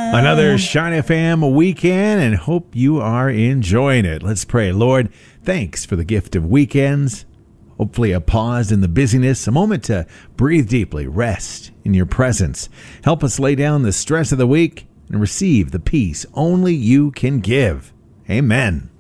Another Shine FM weekend, and hope you are enjoying it. Let's pray. Lord, thanks for the gift of weekends. Hopefully a pause in the busyness, a moment to breathe deeply, rest in your presence. Help us lay down the stress of the week and receive the peace only you can give. Amen.